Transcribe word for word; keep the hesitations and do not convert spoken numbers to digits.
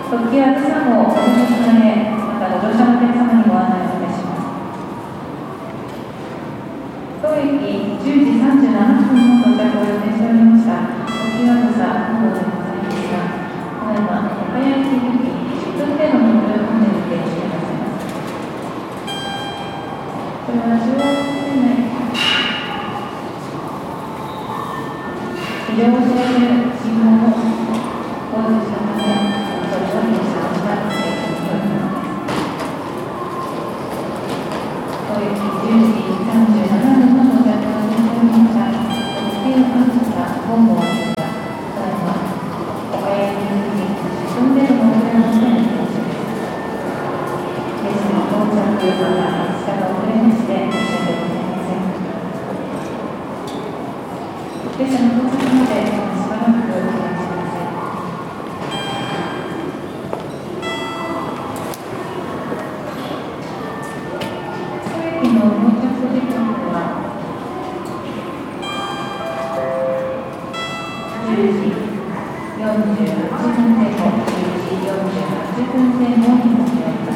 特急あずさ号お乗り換え、またご乗車のお客様にご案内をいたします。当駅じゅうじさんじゅうななふんの到着を予定しておりました特急あずさご号でございますが、ただいま岡谷駅行きじゅっぷん程度のご乗車で予定しています。これは中央線内非常を知らせる信号を工事したため、それを停車した停止によるものです。当駅じゅうじさんじゅうななふんの到着を予定しておりました特急あずさご号ですが、ただいま岡谷駅行きじゅっぷん程度のご乗車で予定しています。列の到着また発車が遅れまして申し訳ございません。列車の到着までしばらくお待ちください。当駅の到着時刻はじゅうじよんじゅうはっぷん前後、じゅうじよんじゅうはっぷん前後になります。